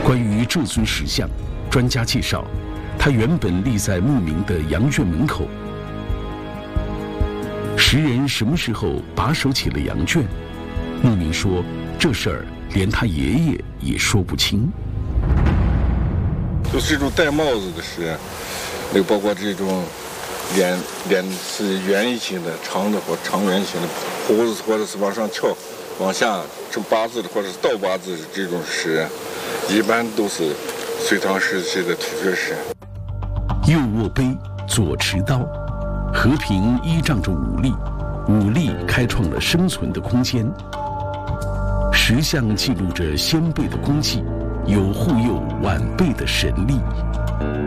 关于这尊石像，专家介绍，它原本立在牧民的羊圈门口。石人什么时候把守起了羊圈？牧民说，这事儿连他爷爷也说不清。 就是这种戴帽子的石，那个包括这种脸是圆形的、长的或长圆形的，胡子或者是往上翘、往下成八字的或者是倒八字的这种石，一般都是隋唐时期的土穴石。 右握碑，左持刀，和平依仗着武力，武力开创了生存的空间。石像记录着先辈的功绩，有护佑晚辈的神力。